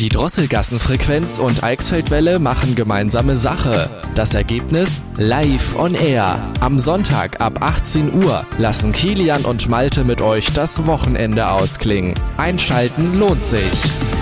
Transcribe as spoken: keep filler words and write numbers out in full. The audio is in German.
Die Drosselgassenfrequenz und Eichsfeldwelle machen gemeinsame Sache. Das Ergebnis? Live on Air. Am Sonntag ab achtzehn Uhr lassen Kilian und Malte mit euch das Wochenende ausklingen. Einschalten lohnt sich.